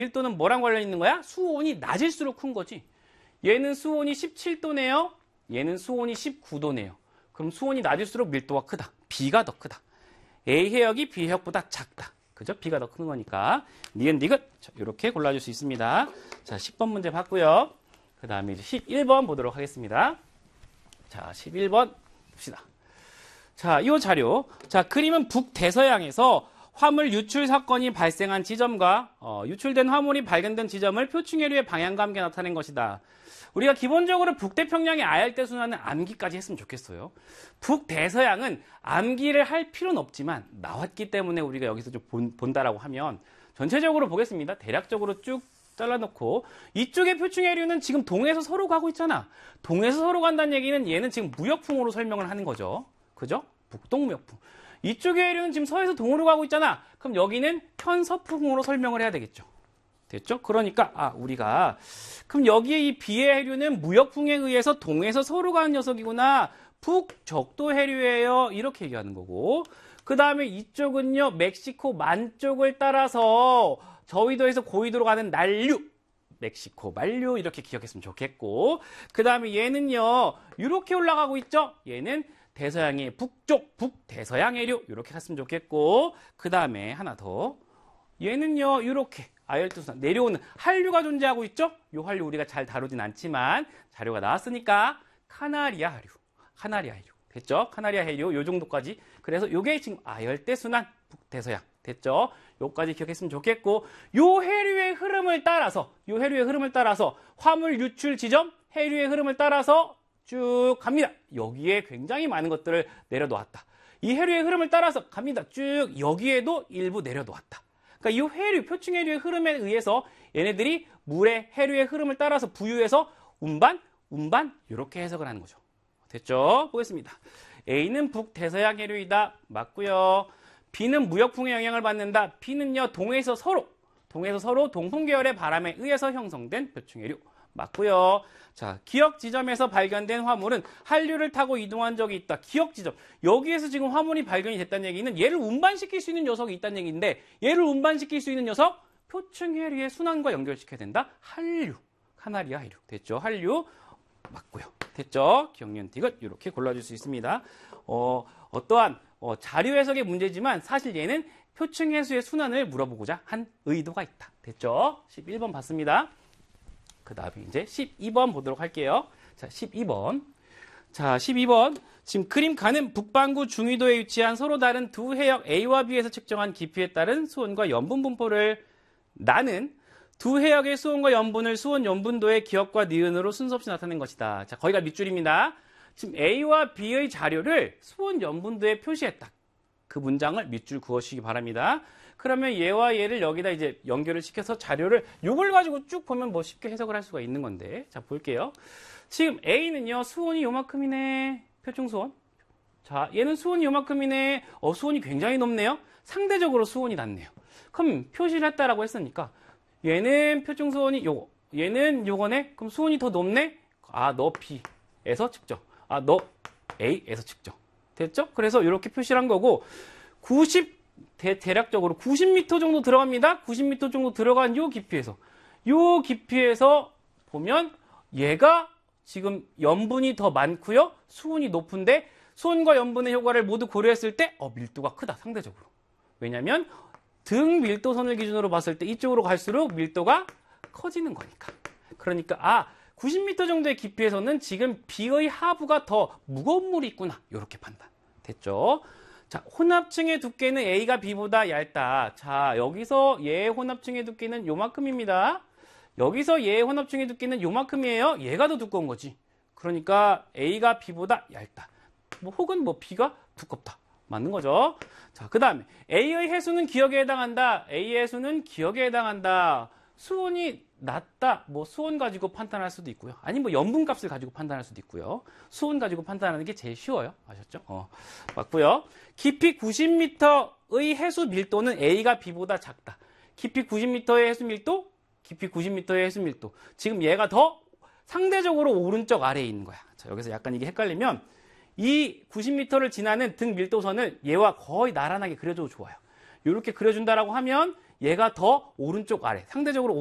밀도는 뭐랑 관련 있는 거야? 수온이 낮을수록 큰 거지. 얘는 수온이 17도네요. 얘는 수온이 19도네요. 그럼 수온이 낮을수록 밀도가 크다. B가 더 크다. A 해역이 B 해역보다 작다. 그죠? B가 더 큰 거니까. 니은 디귿. 자, 이렇게 골라줄 수 있습니다. 자, 10번 문제 봤고요. 그 다음에 이제 11번 보도록 하겠습니다. 자, 11번 봅시다. 자, 이 자료. 자, 그림은 북대서양에서 화물 유출 사건이 발생한 지점과 유출된 화물이 발견된 지점을 표층해류의 방향과 함께 나타낸 것이다. 우리가 기본적으로 북태평양의 아열대 순환은 암기까지 했으면 좋겠어요. 북대서양은 암기를 할 필요는 없지만 나왔기 때문에 우리가 여기서 좀 본다라고 하면 전체적으로 보겠습니다. 대략적으로 쭉 잘라놓고 이쪽의 표층해류는 지금 동에서 서로 가고 있잖아. 동에서 서로 간다는 얘기는 얘는 지금 무역풍으로 설명을 하는 거죠. 그죠? 북동무역풍. 이쪽의 해류는 지금 서에서 동으로 가고 있잖아. 그럼 여기는 편서풍으로 설명을 해야 되겠죠. 됐죠? 그러니까 우리가 그럼 여기에 이 B의 해류는 무역풍에 의해서 동에서 서로 가는 녀석이구나. 북적도 해류예요. 이렇게 얘기하는 거고. 그 다음에 이쪽은요. 멕시코 만쪽을 따라서 저위도에서 고위도로 가는 난류. 멕시코 만류 이렇게 기억했으면 좋겠고. 그 다음에 얘는요. 이렇게 올라가고 있죠. 얘는 대서양의 북쪽, 북대서양 해류 이렇게 갔으면 좋겠고. 그 다음에 하나 더. 얘는요. 이렇게 아열대순환 내려오는 한류가 존재하고 있죠. 이 한류 우리가 잘 다루진 않지만 자료가 나왔으니까 카나리아 해류. 카나리아 해류. 됐죠? 카나리아 해류 요 정도까지. 그래서 요게 지금 아열대순환 북대서양. 됐죠? 요까지 기억했으면 좋겠고. 요 해류의 흐름을 따라서 화물 유출 지점 해류의 흐름을 따라서 쭉 갑니다. 여기에 굉장히 많은 것들을 내려놓았다. 이 해류의 흐름을 따라서 갑니다. 쭉 여기에도 일부 내려놓았다. 그러니까 이 해류, 표층 해류의 흐름에 의해서 얘네들이 물의 해류의 흐름을 따라서 부유해서 운반 이렇게 해석을 하는 거죠. 됐죠? 보겠습니다. A는 북대서양 해류이다. 맞고요. B는 무역풍의 영향을 받는다. B는요. 동해에서 서로 동풍 계열의 바람에 의해서 형성된 표층 해류. 맞고요. 자, 기역 지점에서 발견된 화물은 한류를 타고 이동한 적이 있다. 기역 지점. 여기에서 지금 화물이 발견이 됐다는 얘기는 얘를 운반시킬 수 있는 녀석이 있다는 얘기인데 얘를 운반시킬 수 있는 녀석 표층 해류의 순환과 연결시켜야 된다. 한류. 카나리아 해류. 됐죠? 한류. 맞고요. 됐죠? 기억년 디귿 이렇게 골라줄 수 있습니다. 어떠한 자료 해석의 문제지만 사실 얘는 표층 해수의 순환을 물어보고자 한 의도가 있다. 됐죠? 11번 봤습니다. 그 다음에 이제 12번 보도록 할게요. 자, 12번. 자, 12번. 지금 그림 가는 북반구 중위도에 위치한 서로 다른 두 해역 A와 B에서 측정한 깊이에 따른 수온과 염분 분포를 나는 두 해역의 수온과 염분을 수온 염분도의 기역과 니은으로 순서 없이 나타낸 것이다. 자, 거기가 밑줄입니다. 지금 A와 B의 자료를 수온 염분도에 표시했다. 그 문장을 밑줄 그어주시기 바랍니다. 그러면 얘와 얘를 여기다 이제 연결을 시켜서 자료를 요걸 가지고 쭉 보면 뭐 쉽게 해석을 할 수가 있는 건데. 자, 볼게요. 지금 A는요, 수온이 요만큼이네. 표층수온. 자, 얘는 수온이 요만큼이네. 수온이 굉장히 높네요. 상대적으로 수온이 낮네요. 그럼 표시를 했다라고 했으니까 얘는 표층수온이 요거. 얘는 요거네. 그럼 수온이 더 높네. 너 B에서 측정. 너 A에서 측정. 됐죠? 그래서 이렇게 표시를 한 거고 대략적으로 90m 정도 들어갑니다. 90m 정도 들어간 요 깊이에서 보면 얘가 지금 염분이 더 많고요. 수온이 높은데 수온과 염분의 효과를 모두 고려했을 때 밀도가 크다. 상대적으로. 왜냐하면 등 밀도선을 기준으로 봤을 때 이쪽으로 갈수록 밀도가 커지는 거니까. 그러니까 90m 정도의 깊이에서는 지금 B의 하부가 더 무거운 물이 있구나. 이렇게 판단. 됐죠? 자, 혼합층의 두께는 A가 B보다 얇다. 자, 여기서 얘의 혼합층의 두께는 요만큼입니다. 여기서 얘의 혼합층의 두께는 요만큼이에요. 얘가 더 두꺼운 거지. 그러니까 A가 B보다 얇다. 혹은 B가 두껍다. 맞는 거죠? 자, 그 다음에 A의 해수는 기역에 해당한다. A의 해수는 기역에 해당한다. 수온이 낮다. 수온 가지고 판단할 수도 있고요. 아니 염분값을 가지고 판단할 수도 있고요. 수온 가지고 판단하는 게 제일 쉬워요. 아셨죠? 맞고요. 깊이 90m의 해수 밀도는 A가 B보다 작다. 깊이 90m의 해수 밀도, 깊이 90m의 해수 밀도. 지금 얘가 더 상대적으로 오른쪽 아래에 있는 거야. 자, 여기서 약간 이게 헷갈리면 이 90m를 지나는 등 밀도선을 얘와 거의 나란하게 그려줘도 좋아요. 이렇게 그려준다라고 하면 얘가 더 오른쪽 아래, 상대적으로